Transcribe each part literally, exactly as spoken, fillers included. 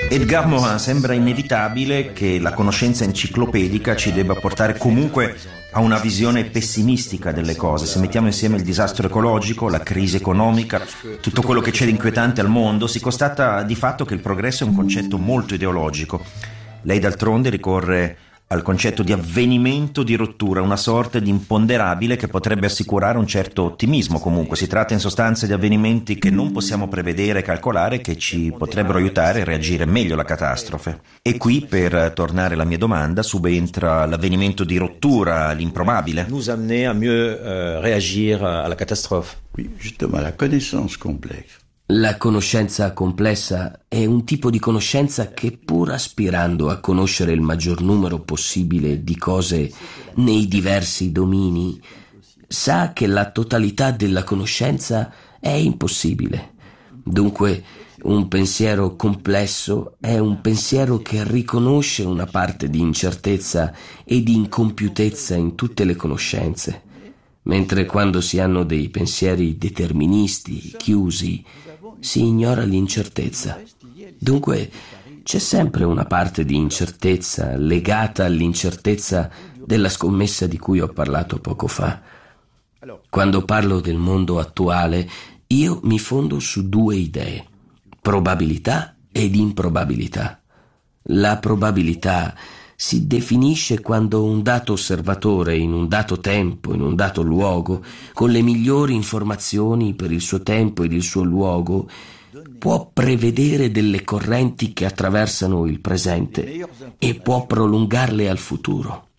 Edgar Morin, sembra inevitabile che la conoscenza enciclopedica ci debba portare comunque a una visione pessimistica delle cose. Se mettiamo insieme il disastro ecologico, la crisi economica, tutto quello che c'è di inquietante al mondo, si constata di fatto che il progresso è un concetto molto ideologico. Lei d'altronde ricorre al concetto di avvenimento di rottura, una sorta di imponderabile che potrebbe assicurare un certo ottimismo. Comunque si tratta in sostanza di avvenimenti che non possiamo prevedere e calcolare, che ci potrebbero aiutare a reagire meglio alla catastrofe. E qui, per tornare alla mia domanda, subentra l'avvenimento di rottura, l'improbabile. Nous amener à mieux euh, réagir à la catastrophe. Oui, justement, la connaissance complexe. La conoscenza complessa è un tipo di conoscenza che, pur aspirando a conoscere il maggior numero possibile di cose nei diversi domini, sa che la totalità della conoscenza è impossibile. Dunque, un pensiero complesso è un pensiero che riconosce una parte di incertezza e di incompiutezza in tutte le conoscenze, mentre quando si hanno dei pensieri deterministi, chiusi, si ignora l'incertezza. Dunque c'è sempre una parte di incertezza legata all'incertezza della scommessa di cui ho parlato poco fa. Quando parlo del mondo attuale, io mi fondo su due idee: probabilità ed improbabilità. La probabilità si definisce quando un dato osservatore in un dato tempo, in un dato luogo, con le migliori informazioni per il suo tempo ed il suo luogo, può prevedere delle correnti che attraversano il presente e può prolungarle al futuro.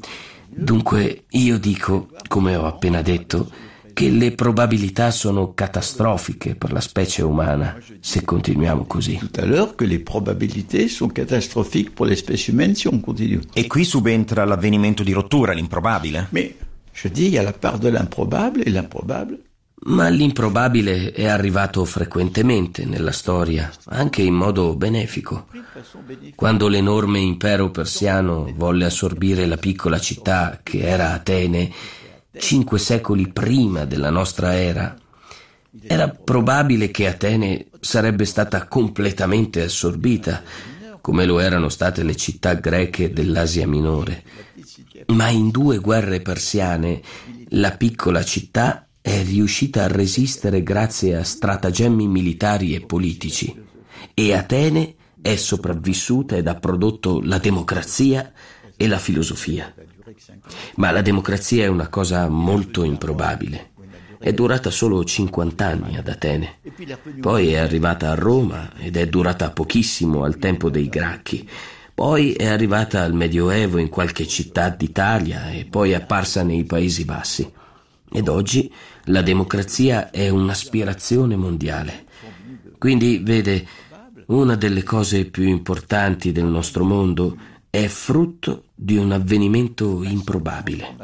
Dunque io dico, come ho appena detto, che le probabilità sono catastrofiche per la specie umana se continuiamo così. Tout à l'heure que les probabilités sont catastrophiques pour l'espèce humaine si on continue. E qui subentra l'avvenimento di rottura, l'improbabile. Mais je dis, il y a la part de l'improbable et l'improbable. Ma l'improbabile è arrivato frequentemente nella storia, anche in modo benefico. Quando l'enorme impero persiano volle assorbire la piccola città che era Atene, cinque secoli prima della nostra era, era probabile che Atene sarebbe stata completamente assorbita, come lo erano state le città greche dell'Asia Minore. Ma in due guerre persiane la piccola città è riuscita a resistere grazie a stratagemmi militari e politici, e Atene è sopravvissuta ed ha prodotto la democrazia e la filosofia. Ma la democrazia è una cosa molto improbabile. È durata solo cinquanta anni ad Atene. Poi è arrivata a Roma ed è durata pochissimo al tempo dei Gracchi. Poi è arrivata al Medioevo in qualche città d'Italia e poi è apparsa nei Paesi Bassi. Ed oggi la democrazia è un'aspirazione mondiale. Quindi, vede, una delle cose più importanti del nostro mondo è frutto di un avvenimento improbabile.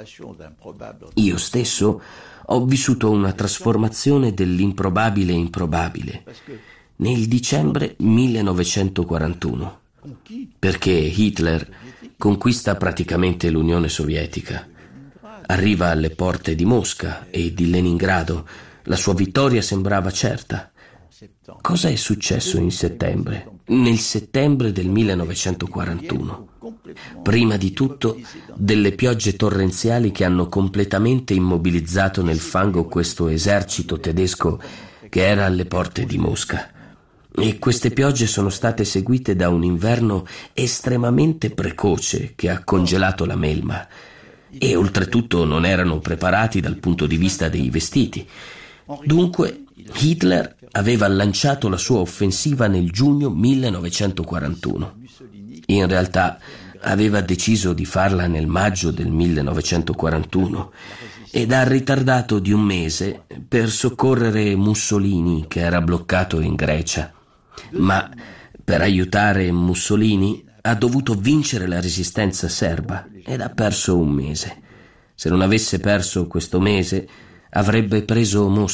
Io stesso ho vissuto una trasformazione dell'improbabile improbabile nel dicembre millenovecentoquarantuno, perché Hitler conquista praticamente l'Unione Sovietica. Arriva alle porte di Mosca e di Leningrado. La sua vittoria sembrava certa. Cosa è successo in settembre? Nel settembre del millenovecentoquarantuno. Prima di tutto, delle piogge torrenziali che hanno completamente immobilizzato nel fango questo esercito tedesco che era alle porte di Mosca. E queste piogge sono state seguite da un inverno estremamente precoce che ha congelato la melma. E oltretutto non erano preparati dal punto di vista dei vestiti. Dunque Hitler aveva lanciato la sua offensiva nel giugno millenovecentoquarantuno. In realtà aveva deciso di farla nel maggio del millenovecentoquarantuno ed ha ritardato di un mese per soccorrere Mussolini, che era bloccato in Grecia. Ma per aiutare Mussolini ha dovuto vincere la resistenza serba ed ha perso un mese. Se non avesse perso questo mese, avrebbe preso Mosca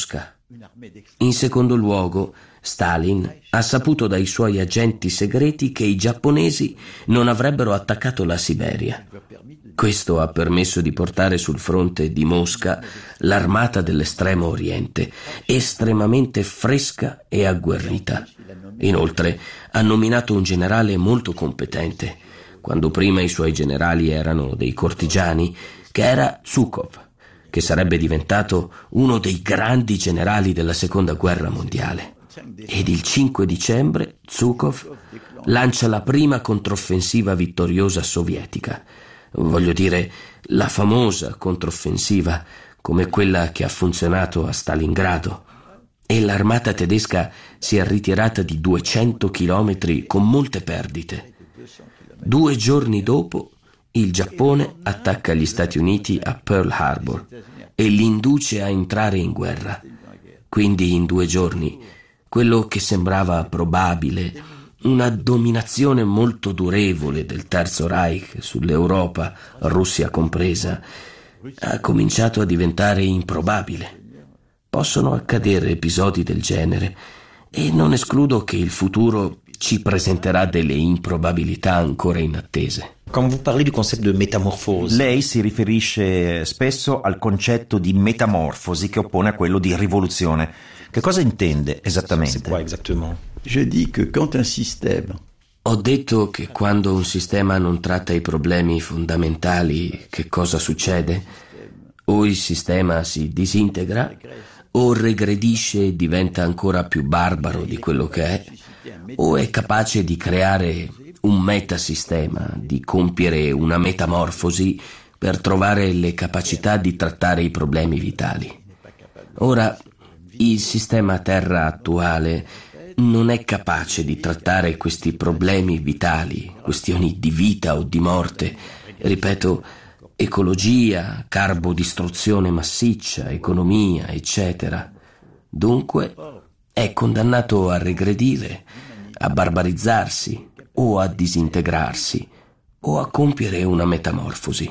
In secondo luogo, Stalin ha saputo dai suoi agenti segreti che i giapponesi non avrebbero attaccato la Siberia. Questo ha permesso di portare sul fronte di Mosca l'armata dell'estremo oriente, estremamente fresca e agguerrita. Inoltre, ha nominato un generale molto competente, quando prima i suoi generali erano dei cortigiani, che era Zhukov, che sarebbe diventato uno dei grandi generali della seconda guerra mondiale. Ed il cinque dicembre Zhukov lancia la prima controffensiva vittoriosa sovietica. Voglio dire, la famosa controffensiva, come quella che ha funzionato a Stalingrado. E l'armata tedesca si è ritirata di duecento chilometri con molte perdite. Due giorni dopo, il Giappone attacca gli Stati Uniti a Pearl Harbor e li induce a entrare in guerra. Quindi in due giorni, quello che sembrava probabile, una dominazione molto durevole del Terzo Reich sull'Europa, Russia compresa, ha cominciato a diventare improbabile. Possono accadere episodi del genere e non escludo che il futuro ci presenterà delle improbabilità ancora inattese. Quand vous parlez du concept de métamorphose, lei si riferisce spesso al concetto di metamorfosi che oppone a quello di rivoluzione. Che cosa intende esattamente? c'est quoi exactement? Je dis que quand un système Ho detto che quando un sistema non tratta i problemi fondamentali, che cosa succede? O il sistema si disintegra, o regredisce e diventa ancora più barbaro di quello che è, o è capace di creare un metasistema, di compiere una metamorfosi per trovare le capacità di trattare i problemi vitali. Ora, il sistema Terra attuale non è capace di trattare questi problemi vitali, questioni di vita o di morte, ripeto, ecologia, carbodistruzione massiccia, economia, eccetera. Dunque è condannato a regredire, a barbarizzarsi o a disintegrarsi o a compiere una metamorfosi.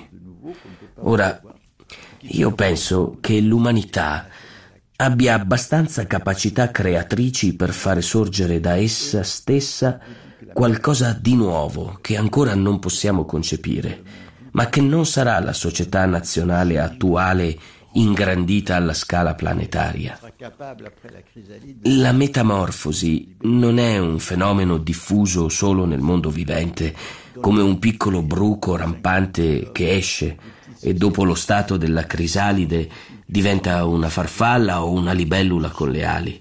Ora, io penso che l'umanità abbia abbastanza capacità creatrici per fare sorgere da essa stessa qualcosa di nuovo che ancora non possiamo concepire, ma che non sarà la società nazionale attuale ingrandita alla scala planetaria. La metamorfosi non è un fenomeno diffuso solo nel mondo vivente, come un piccolo bruco rampante che esce e dopo lo stato della crisalide diventa una farfalla o una libellula con le ali.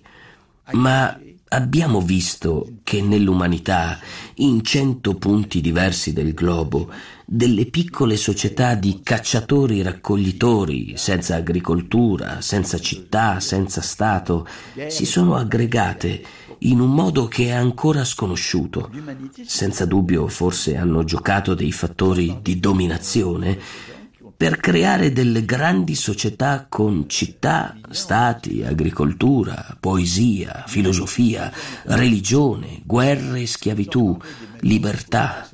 Ma abbiamo visto che nell'umanità, in cento punti diversi del globo, delle piccole società di cacciatori-raccoglitori, senza agricoltura, senza città, senza Stato, si sono aggregate in un modo che è ancora sconosciuto. Senza dubbio forse hanno giocato dei fattori di dominazione per creare delle grandi società con città, stati, agricoltura, poesia, filosofia, religione, guerre e schiavitù, libertà.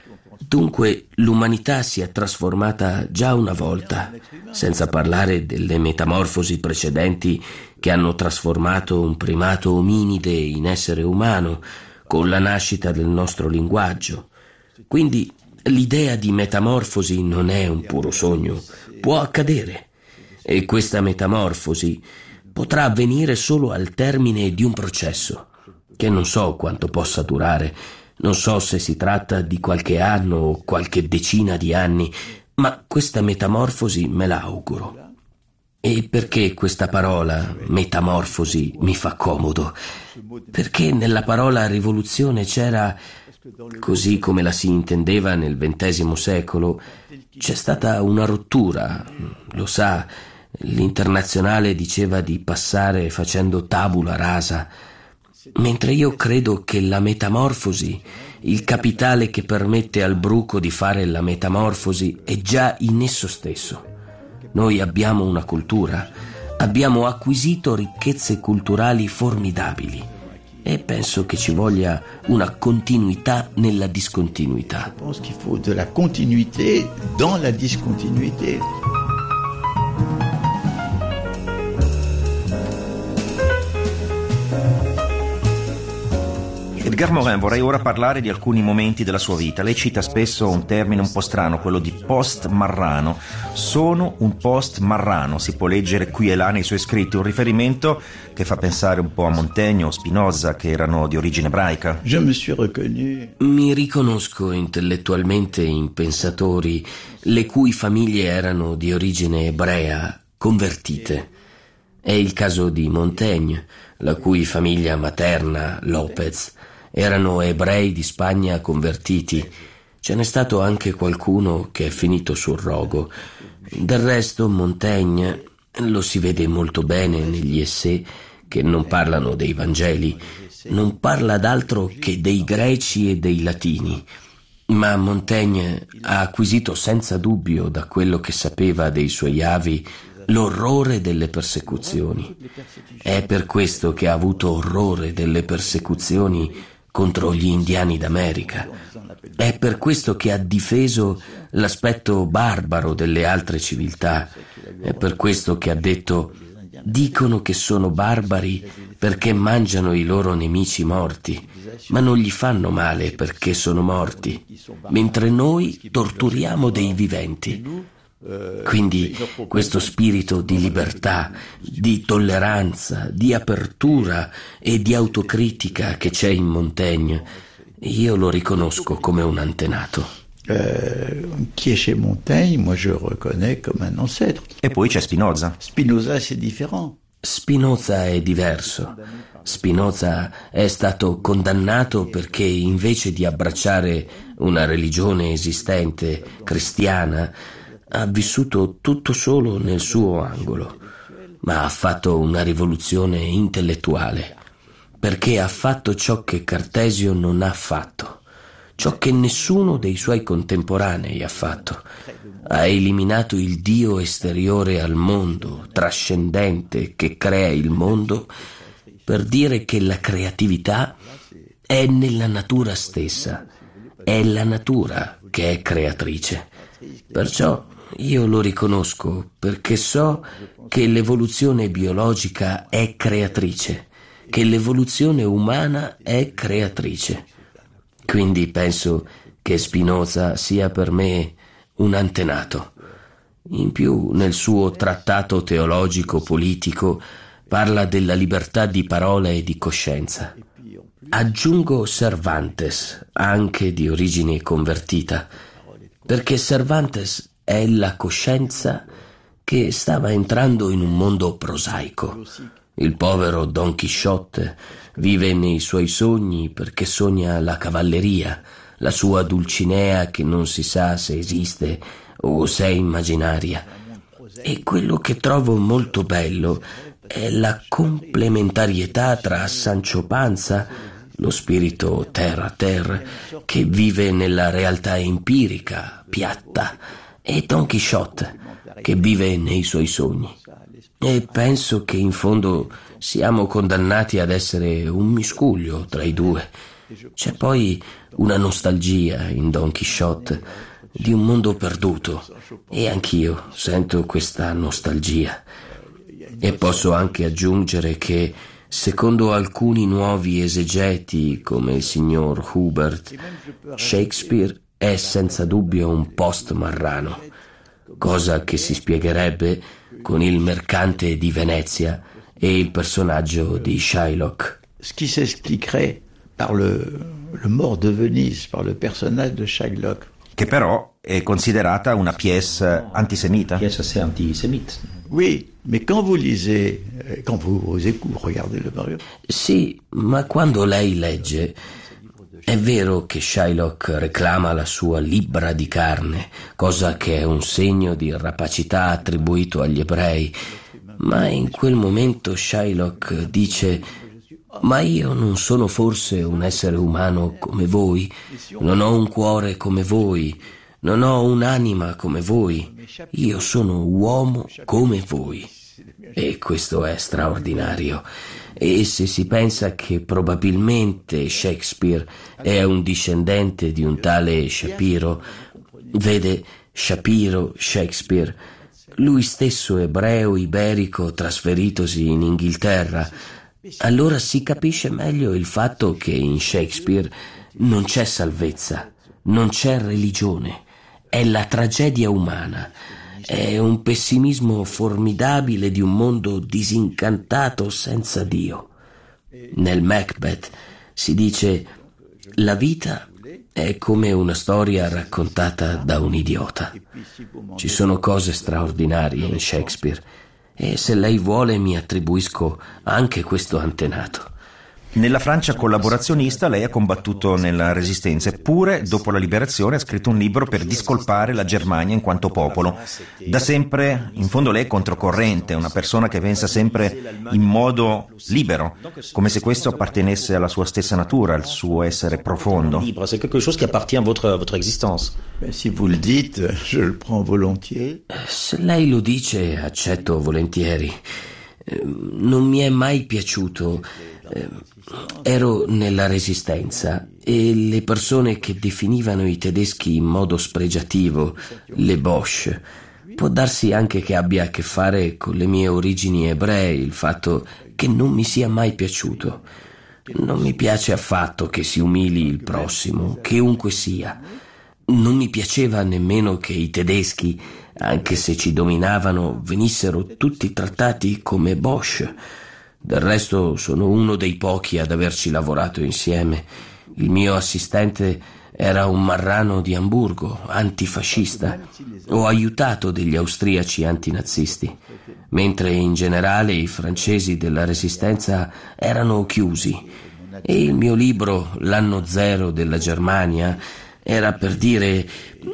Dunque l'umanità si è trasformata già una volta, senza parlare delle metamorfosi precedenti che hanno trasformato un primato ominide in essere umano, con la nascita del nostro linguaggio. Quindi l'idea di metamorfosi non è un puro sogno, può accadere. E questa metamorfosi potrà avvenire solo al termine di un processo, che non so quanto possa durare, non so se si tratta di qualche anno o qualche decina di anni, ma questa metamorfosi me la auguro. E perché questa parola, metamorfosi, mi fa comodo? Perché nella parola rivoluzione c'era, così come la si intendeva nel ventesimo secolo, c'è stata una rottura, lo sa, l'Internazionale diceva di passare facendo tabula rasa, mentre io credo che la metamorfosi, il capitale che permette al bruco di fare la metamorfosi, è già in esso stesso. Noi abbiamo una cultura, abbiamo acquisito ricchezze culturali formidabili e penso che ci voglia una continuità nella discontinuità. Je pense qu'il faut de la continuité dans la discontinuité. Edgar Morin, vorrei ora parlare di alcuni momenti della sua vita. Lei cita spesso un termine un po' strano, quello di post-marrano. Sono un post-marrano, si può leggere qui e là nei suoi scritti, un riferimento che fa pensare un po' a Montaigne o Spinoza, che erano di origine ebraica. Je me suis reconnu. Mi riconosco intellettualmente in pensatori le cui famiglie erano di origine ebrea, convertite. È il caso di Montaigne, la cui famiglia materna, Lopez, erano ebrei di Spagna convertiti. Ce n'è stato anche qualcuno che è finito sul rogo. Del resto Montaigne lo si vede molto bene negli essai che non parlano dei Vangeli, non parla d'altro che dei greci e dei latini. Ma Montaigne ha acquisito senza dubbio da quello che sapeva dei suoi avi l'orrore delle persecuzioni. È per questo che ha avuto orrore delle persecuzioni contro gli indiani d'America. È per questo che ha difeso l'aspetto barbaro delle altre civiltà. È per questo che ha detto: dicono che sono barbari perché mangiano i loro nemici morti, ma non gli fanno male perché sono morti, mentre noi torturiamo dei viventi. Quindi questo spirito di libertà, di tolleranza, di apertura e di autocritica che c'è in Montaigne, io lo riconosco come un antenato. Euh, qui est chez Montaigne, moi je le reconnais comme un ancêtre. E poi c'è Spinoza. Spinoza c'est différent. Spinoza è diverso. Spinoza è stato condannato perché invece di abbracciare una religione esistente, cristiana, ha vissuto tutto solo nel suo angolo, ma ha fatto una rivoluzione intellettuale, perché ha fatto ciò che Cartesio non ha fatto, ciò che nessuno dei suoi contemporanei ha fatto. Ha eliminato il Dio esteriore al mondo, trascendente, che crea il mondo, per dire che la creatività è nella natura stessa, è la natura che è creatrice. Perciò io lo riconosco, perché so che l'evoluzione biologica è creatrice, che l'evoluzione umana è creatrice. Quindi penso che Spinoza sia per me un antenato. In più, nel suo trattato teologico-politico parla della libertà di parola e di coscienza. Aggiungo Cervantes, anche di origine convertita, perché Cervantes è la coscienza che stava entrando in un mondo prosaico. Il povero Don Chisciotte vive nei suoi sogni perché sogna la cavalleria, la sua Dulcinea che non si sa se esiste o se è immaginaria. E quello che trovo molto bello è la complementarietà tra Sancho Panza, lo spirito terra a terra, che vive nella realtà empirica, piatta, e Don Chisciotte, che vive nei suoi sogni. E penso che in fondo siamo condannati ad essere un miscuglio tra i due. C'è poi una nostalgia in Don Chisciotte di un mondo perduto, e anch'io sento questa nostalgia. E posso anche aggiungere che, secondo alcuni nuovi esegeti come il signor Hubert, Shakespeare è senza dubbio un post-marrano, cosa che si spiegherebbe con il mercante di Venezia e il personaggio di Shylock. Ce qui s'expliquerait par le, le mort de Venise, par le personnage de Shylock. Che però è considerata una pièce antisemita. Pièce assez antisémite. Oui, mais quand vous lisez, quand vous, vous écoutez, regardez le Mario. Sì, ma quando lei legge, è vero che Shylock reclama la sua libbra di carne, cosa che è un segno di rapacità attribuito agli ebrei, ma in quel momento Shylock dice: ma io non sono forse un essere umano come voi? Non ho un cuore come voi, non ho un'anima come voi, io sono uomo come voi. E questo è straordinario. E se si pensa che probabilmente Shakespeare è un discendente di un tale Shapiro, vede, Shapiro, Shakespeare, lui stesso ebreo iberico trasferitosi in Inghilterra, allora si capisce meglio il fatto che in Shakespeare non c'è salvezza, non c'è religione, è la tragedia umana, è un pessimismo formidabile di un mondo disincantato senza Dio. Nel Macbeth si dice: la vita è come una storia raccontata da un idiota. Ci sono cose straordinarie in Shakespeare e se lei vuole mi attribuisco anche questo antenato. Nella Francia collaborazionista lei ha combattuto nella Resistenza, eppure dopo la liberazione ha scritto un libro per discolpare la Germania in quanto popolo. Da sempre, in fondo lei è controcorrente, una persona che pensa sempre in modo libero, come se questo appartenesse alla sua stessa natura, al suo essere profondo. C'est quelque chose qui appartient à votre, à votre existence. Si vous le dites, je le prends volontiers. Se lei lo dice, accetto volentieri. Non mi è mai piaciuto. Ero nella Resistenza e le persone che definivano i tedeschi in modo spregiativo, le Boche, può darsi anche che abbia a che fare con le mie origini ebree, il fatto che non mi sia mai piaciuto. Non mi piace affatto che si umili il prossimo, chiunque sia. Non mi piaceva nemmeno che i tedeschi, anche se ci dominavano, venissero tutti trattati come Boche. Del resto sono uno dei pochi ad averci lavorato insieme. Il mio assistente era un marrano di Amburgo, antifascista. Ho aiutato degli austriaci antinazisti, mentre in generale i francesi della Resistenza erano chiusi. E il mio libro, L'anno zero della Germania, era per dire...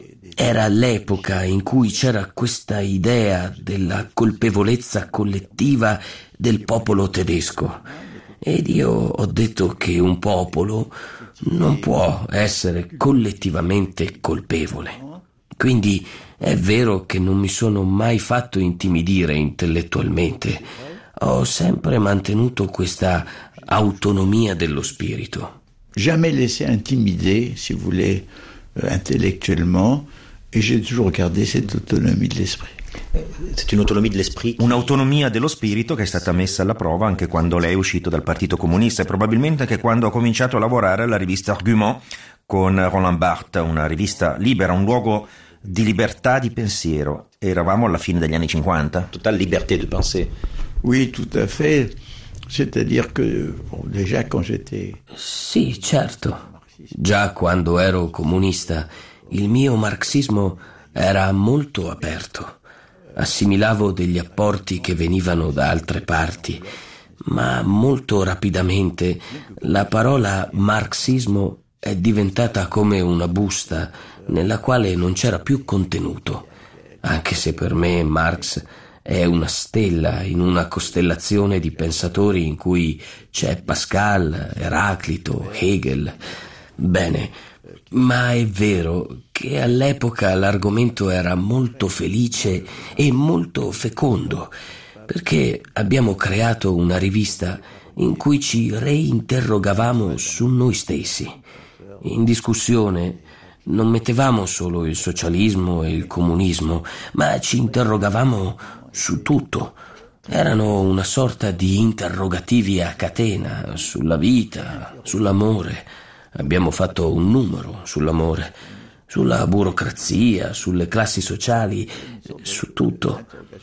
Era l'epoca in cui c'era questa idea della colpevolezza collettiva del popolo tedesco. Ed io ho detto che un popolo non può essere collettivamente colpevole. Quindi è vero che non mi sono mai fatto intimidire intellettualmente. Ho sempre mantenuto questa autonomia dello spirito. Jamais laissé intimider, si vous voulez, euh, intellectuellement. Et j'ai toujours gardé cette autonomie de l'esprit. C'est une autonomie de l'esprit. Un'autonomia dello spirito che è stata messa alla prova anche quando lei è uscito dal Partito Comunista e probabilmente anche quando ha cominciato a lavorare alla rivista Argument con Roland Barthes, una rivista libera, un luogo di libertà di pensiero. Eravamo alla fine degli anni cinquanta. Totale liberté de penser. Oui, tout à fait. C'est-à-dire que, bon, déjà quand j'étais... Sì, certo. Già quando ero comunista il mio marxismo era molto aperto. Assimilavo degli apporti che venivano da altre parti, ma molto rapidamente la parola marxismo è diventata come una busta nella quale non c'era più contenuto, anche se per me Marx è una stella in una costellazione di pensatori in cui c'è Pascal, Eraclito, Hegel. Bene, ma è vero che all'epoca l'argomento era molto felice e molto fecondo, perché abbiamo creato una rivista in cui ci reinterrogavamo su noi stessi. In discussione non mettevamo solo il socialismo e il comunismo, ma ci interrogavamo su tutto. Erano una sorta di interrogativi a catena sulla vita, sull'amore. Abbiamo fatto un numero sull'amore, sulla burocrazia, sulle classi sociali, su tutto.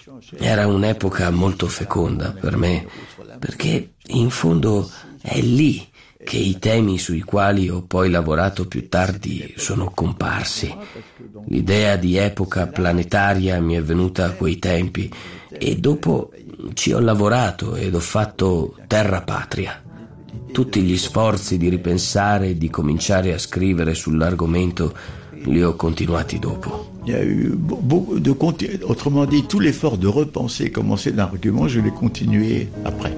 Era un'epoca molto feconda per me, perché in fondo è lì che i temi sui quali ho poi lavorato più tardi sono comparsi. L'idea di epoca planetaria mi è venuta a quei tempi e dopo ci ho lavorato ed ho fatto Terra Patria. Tutti gli sforzi di ripensare e di cominciare a scrivere sull'argomento li ho continuati dopo. Il y a eu beaucoup de conti- autrement dit, tout l'effort de repenser, commencer d'un argument, je l'ai continué après.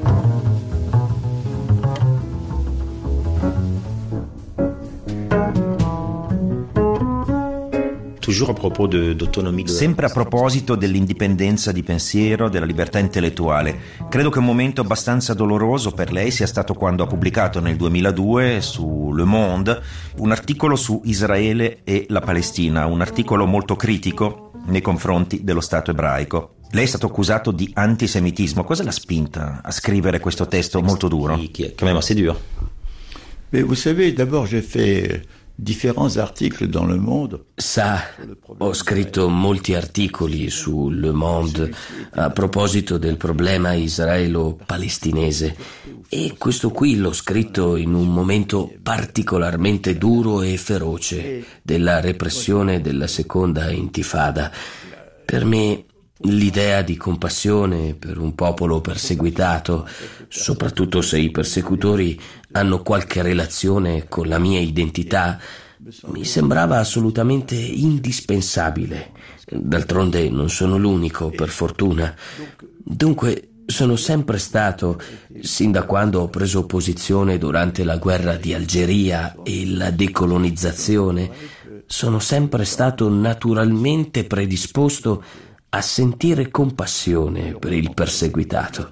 Toujours à propos de, d'autonomie de... Sempre a proposito dell'indipendenza di pensiero, della libertà intellettuale, credo che un momento abbastanza doloroso per lei sia stato quando ha pubblicato nel duemiladue su Le Monde un articolo su Israele e la Palestina, un articolo molto critico nei confronti dello Stato ebraico. Lei è stato accusato di antisemitismo. Cosa l'ha spinta a scrivere questo testo molto duro? Qui est quand même assez dur. Mais vous savez, d'abord j'ai fait différents articles dans Le Monde. Sa, ho scritto molti articoli su Le Monde a proposito del problema israelo-palestinese e questo qui l'ho scritto in un momento particolarmente duro e feroce della repressione della seconda intifada. Per me l'idea di compassione per un popolo perseguitato, soprattutto se i persecutori hanno qualche relazione con la mia identità, mi sembrava assolutamente indispensabile. D'altronde non sono l'unico, per fortuna. Dunque sono sempre stato, sin da quando ho preso posizione durante la guerra di Algeria e la decolonizzazione, sono sempre stato naturalmente predisposto a sentire compassione per il perseguitato,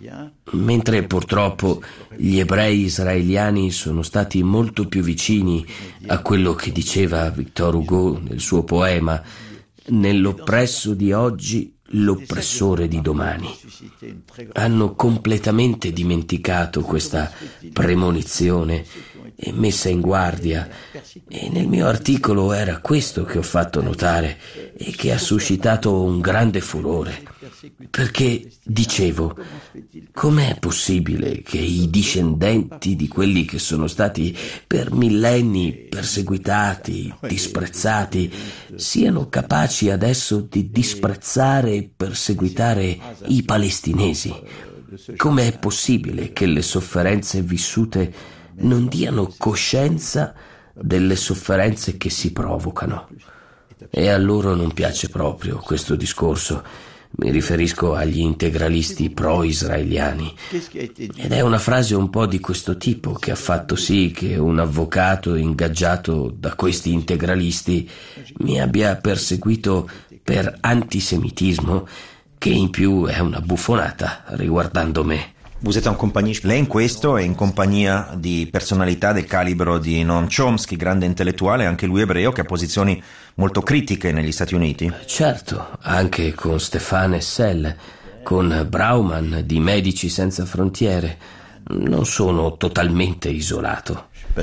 mentre purtroppo gli ebrei israeliani sono stati molto più vicini a quello che diceva Victor Hugo nel suo poema «Nell'oppresso di oggi, l'oppressore di domani». Hanno completamente dimenticato questa premonizione e messa in guardia, e nel mio articolo era questo che ho fatto notare e che ha suscitato un grande furore, perché dicevo: com'è possibile che i discendenti di quelli che sono stati per millenni perseguitati, disprezzati, siano capaci adesso di disprezzare e perseguitare i palestinesi? Com'è possibile che le sofferenze vissute non diano coscienza delle sofferenze che si provocano? E a loro non piace proprio questo discorso. Mi riferisco agli integralisti pro-israeliani. Ed è una frase un po' di questo tipo che ha fatto sì che un avvocato ingaggiato da questi integralisti mi abbia perseguito per antisemitismo, che in più è una buffonata riguardando me. Vous êtes en compagnie. Lei in questo è in compagnia di personalità del calibro di Noam Chomsky, grande intellettuale, anche lui ebreo, che ha posizioni molto critiche negli Stati Uniti. Certo, anche con Stéphane Hessel, con Brauman di Medici Senza Frontiere. Non sono totalmente isolato.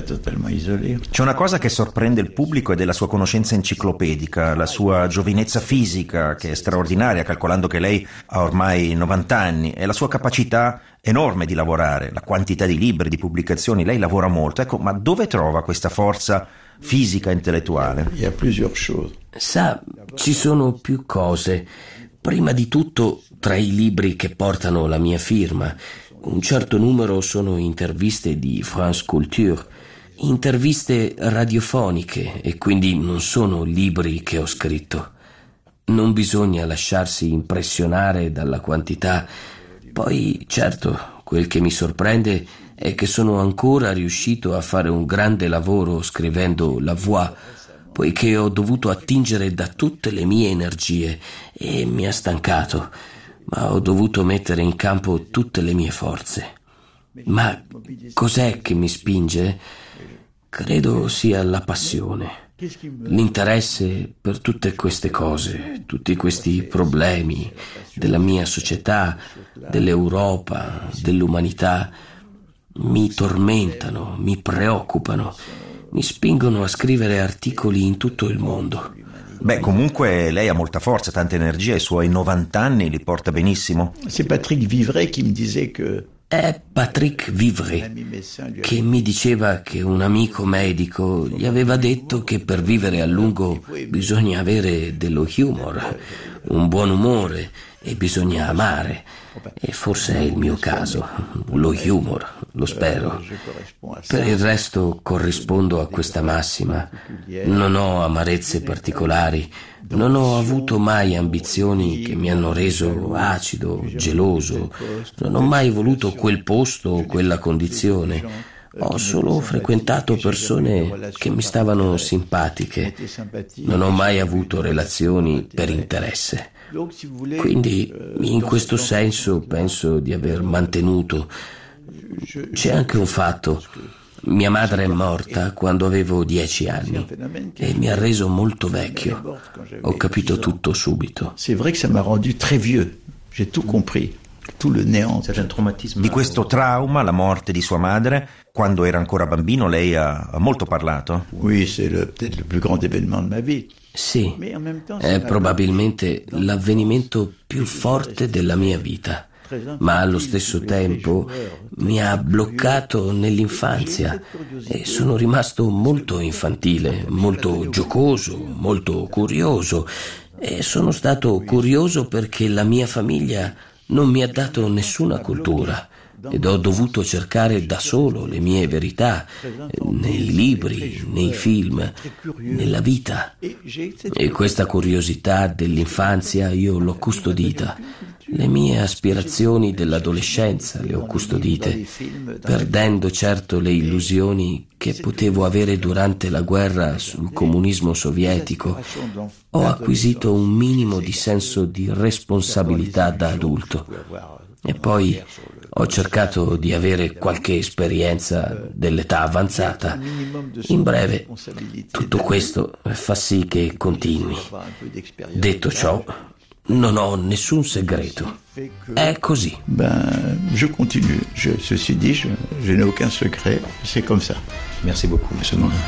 C'è una cosa che sorprende il pubblico ed è la sua conoscenza enciclopedica, la sua giovinezza fisica, che è straordinaria, calcolando che lei ha ormai novanta anni, e la sua capacità enorme di lavorare, la quantità di libri, di pubblicazioni. Lei lavora molto. Ecco, ma dove trova questa forza fisica e intellettuale? Sa, ci sono più cose. Prima di tutto, tra i libri che portano la mia firma, un certo numero sono interviste di France Culture, interviste radiofoniche, e quindi non sono libri che ho scritto. Non bisogna lasciarsi impressionare dalla quantità. Poi, certo, quel che mi sorprende è che sono ancora riuscito a fare un grande lavoro scrivendo La Voix, poiché ho dovuto attingere da tutte le mie energie e mi ha stancato, ma ho dovuto mettere in campo tutte le mie forze. Ma cos'è che mi spinge? Credo sia la passione, l'interesse per tutte queste cose, tutti questi problemi della mia società, dell'Europa, dell'umanità. Mi tormentano, mi preoccupano, mi spingono a scrivere articoli in tutto il mondo. Beh, comunque lei ha molta forza, tanta energia, i suoi novanta anni li porta benissimo. C'est Patrick Vivray qui me disait que È Patrick Vivray che mi diceva che un amico medico gli aveva detto che per vivere a lungo bisogna avere dello humor, un buon umore, e bisogna amare. E forse è il mio caso, lo humor, lo spero. Per il resto corrispondo a questa massima. Non ho amarezze particolari, non ho avuto mai ambizioni che mi hanno reso acido, geloso, non ho mai voluto quel posto o quella condizione. Ho solo frequentato persone che mi stavano simpatiche. Non ho mai avuto relazioni per interesse. Quindi, in questo senso, penso di aver mantenuto. C'è anche un fatto. Mia madre è morta quando avevo dieci anni e mi ha reso molto vecchio. Ho capito tutto subito. C'est vrai que ça m'a rendu très vieux. J'ai tout compris. Tout le néant. Di questo trauma, la morte di sua madre, quando era ancora bambino, lei ha, ha molto parlato? Oui, c'est le, peut-être le plus grand événement de ma vie. Sì, è probabilmente l'avvenimento più forte della mia vita, ma allo stesso tempo mi ha bloccato nell'infanzia e sono rimasto molto infantile, molto giocoso, molto curioso, e sono stato curioso perché la mia famiglia non mi ha dato nessuna cultura ed ho dovuto cercare da solo le mie verità nei libri, nei film, nella vita. E questa curiosità dell'infanzia io l'ho custodita. Le mie aspirazioni dell'adolescenza le ho custodite, perdendo certo le illusioni che potevo avere durante la guerra sul comunismo sovietico. Ho acquisito un minimo di senso di responsabilità da adulto e poi ho cercato di avere qualche esperienza dell'età avanzata. In breve, tutto questo fa sì che continui. Detto ciò, non ho nessun segreto. È così. Ben, je continue. Je, ceci dit, je, je n'ai aucun secret. C'est comme ça. Merci beaucoup.